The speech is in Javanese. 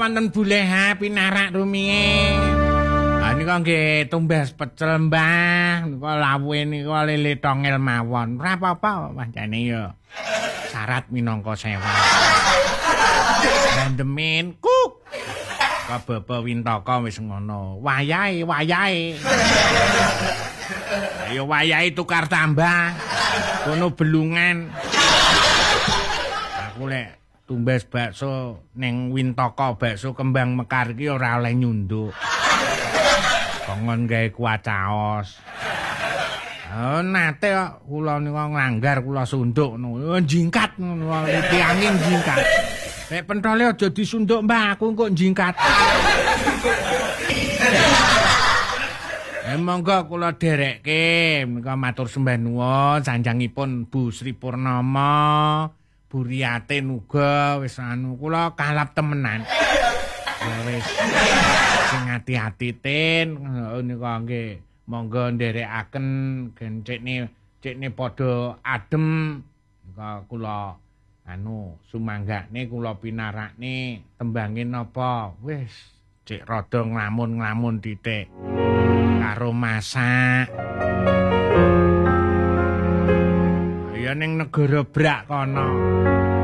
wonten buleha pinarak rumiyin. Ah nika nggih tumbas pecel Mbah, nika lawuhe nika lele tongel mawon. Ora apa-apa pancene ya. Syarat minangka sewa. Bandemin kuk. Kababa Wintaka wis ngono. Wayahe. Ayo wayahe tukar tambah. Kono belungan. Aku lek tumbas bakso ning Wintaka bakso kembang mekar iki ora oleh nyunduk. Kongon gawe kuah caos. Oh, nate kok kula nika nglanggar kula sunduk ngono. Jingkat ngono, tiangin jingkat. Nek pentole aja disunduk Mbah, aku kok jingkat. Monggo kula derekke menika matur sembah nuwun sanjangipun Bu Sri Purnama. Buriatin uga wis anu kula kalap temenan. Wis sing ati-ati tin nika nggih monggo nderekaken cekne padha adem nika kula anu sumanggane kula pinarakne tembange napa wis cek rada nglamun-nglamun titik karo masak ya ning negara brak kono.